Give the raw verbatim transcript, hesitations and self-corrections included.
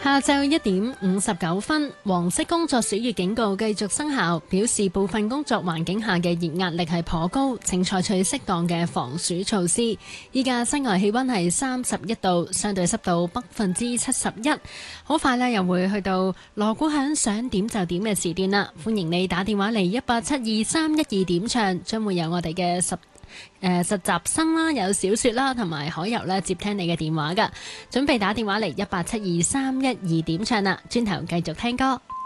下晝一點五十九分，黃色工作暑熱警告繼續生效，表示部分工作環境下嘅熱壓力係頗高，請採取適當嘅防暑措施。依家室外氣溫係三十一度，相對濕度百分之七十一。好快呢又會去到鑼鼓響想點就點嘅時段啦，歡迎你打電話嚟一八七二三一二點唱，將會有我哋嘅十。誒、呃，實習生啦，有小說啦，同埋海遊咧接聽你嘅電話噶，準備打電話嚟一八七二三一二點唱啦，轉頭繼續聽歌。